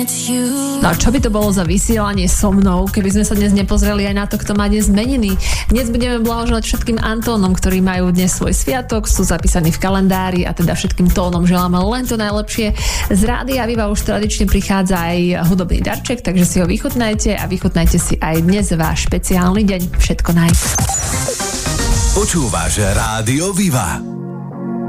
No čo by to bolo za vysielanie so mnou, keby sme sa dnes nepozreli aj na to, kto má dnes meniny. Dnes budeme blahoželať všetkým Antónom, ktorí majú dnes svoj sviatok, sú zapísaní v kalendári a teda všetkým tónom želáme len to najlepšie. Z Rádia Viva už tradične prichádza aj hudobný darček, takže si ho vychutnajte a vychutnajte si aj dnes váš špeciálny deň. Všetko naj. Počúvaš Rádio Viva.